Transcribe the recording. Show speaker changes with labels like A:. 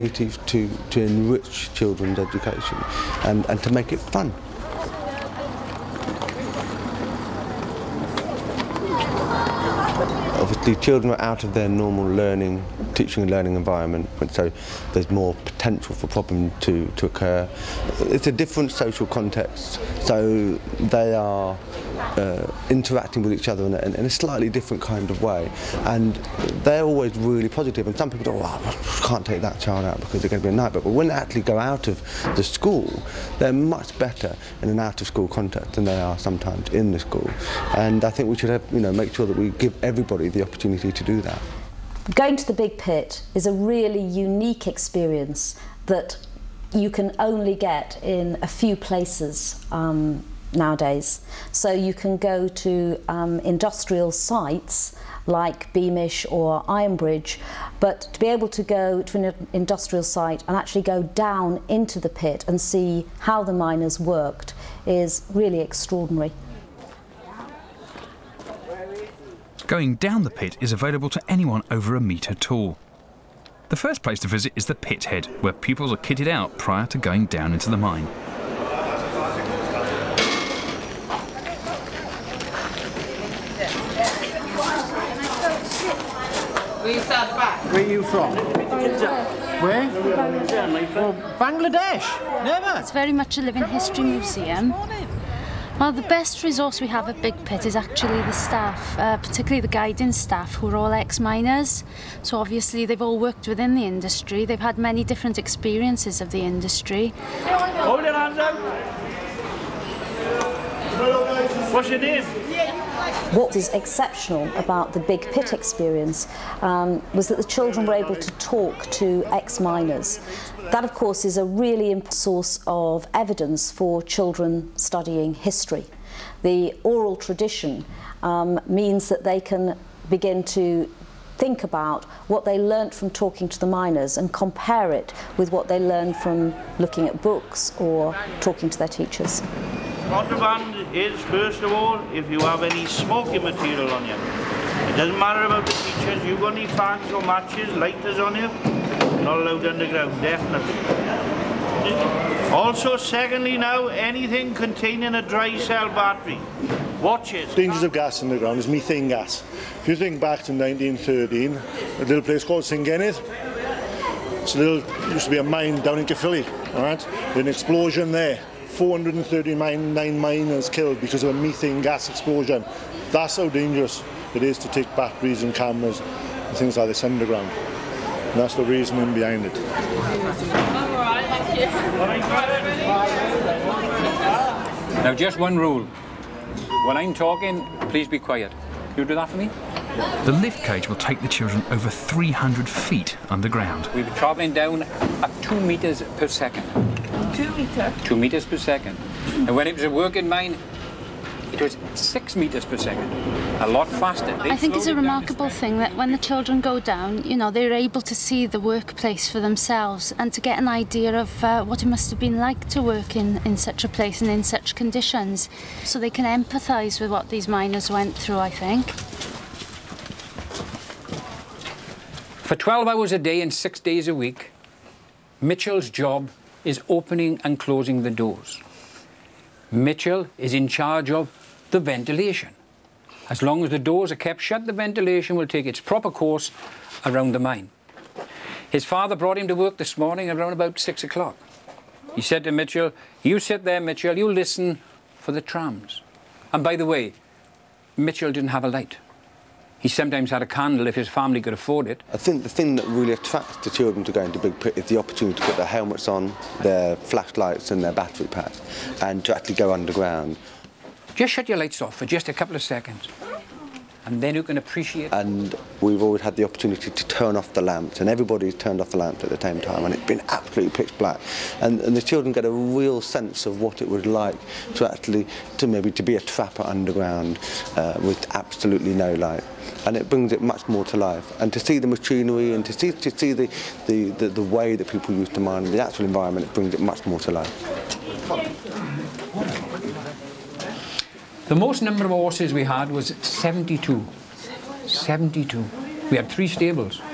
A: To enrich children's education and to make it fun. Obviously children are out of their normal teaching and learning environment, and so there's more potential for problems to occur. It's a different social context, so they are interacting with each other in a slightly different kind of way, and they're always really positive. And some people go, "Oh, I can't take that child out because they're going to be a nightmare." But when they actually go out of the school, they're much better in an out-of-school context than they are sometimes in the school. And I think we should have, make sure that we give everybody the opportunity to do that.
B: Going to the Big Pit is a really unique experience that you can only get in a few places nowadays. So you can go to industrial sites like Beamish or Ironbridge, but to be able to go to an industrial site and actually go down into the pit and see how the miners worked is really extraordinary.
C: Going down the pit is available to anyone over a metre tall. The first place to visit is the pit head, where pupils are kitted out prior to going down into the mine.
D: Where are you from? Where? Well, Bangladesh. Never.
E: It's very much a living history museum. Well, the best resource we have at Big Pit is actually the staff, particularly the guiding staff, who are all ex-miners. So obviously they've all worked within the industry. They've had many different experiences of the industry.
F: Hold your hands out. What's your name?
B: What is exceptional about the Big Pit experience was that the children were able to talk to ex-miners. That, of course, is a really important source of evidence for children studying history. The oral tradition means that they can begin to think about what they learnt from talking to the miners and compare it with what they learned from looking at books or talking to their teachers.
F: Contraband is, first of all, if you have any smoking material on you. It doesn't matter about the teachers. You've got any fags or matches, lighters on you, not allowed underground, definitely. Also, secondly now, anything containing a dry cell battery. Watches.
G: Dangers of gas underground is methane gas. If you think back to 1913, a little place called Singennydd, used to be a mine down in Caerphilly, all right? An explosion there. 439 miners killed because of a methane gas explosion. That's how dangerous it is to take batteries and cameras and things like this underground. And that's the reasoning behind it.
D: Now, just one rule. When I'm talking, please be quiet. You do that for me?
C: The lift cage will take the children over 300 feet underground.
D: We'll be travelling down at 2 metres per second.
H: 2 metres?
D: 2 metres per second. And when it was a working mine, it was 6 metres per second. A lot faster.
E: I think it's a remarkable thing that when the children go down, they're able to see the workplace for themselves and to get an idea of what it must have been like to work in such a place and in such conditions. So they can empathise with what these miners went through, I think.
D: For 12 hours a day and 6 days a week, Mitchell's job is opening and closing the doors. Mitchell is in charge of the ventilation. As long as the doors are kept shut, the ventilation will take its proper course around the mine. His father brought him to work this morning around about 6 o'clock. He said to Mitchell, "You sit there, Mitchell, you listen for the trams." And by the way, Mitchell didn't have a light. He sometimes had a candle if his family could afford it.
A: I think the thing that really attracts the children to going to Big Pit is the opportunity to put their helmets on, their flashlights and their battery packs, and to actually go underground.
D: Just shut your lights off for just a couple of seconds, and then you can appreciate.
A: And we've always had the opportunity to turn off the lamps, and everybody's turned off the lamps at the same time, and it's been absolutely pitch black. And the children get a real sense of what it was like to maybe be a trapper underground with absolutely no light. And it brings it much more to life. And to see the machinery and to see the way that people used to mine, the actual environment, it brings it much more to life.
D: The most number of horses we had was 72. 72. We had 3 stables.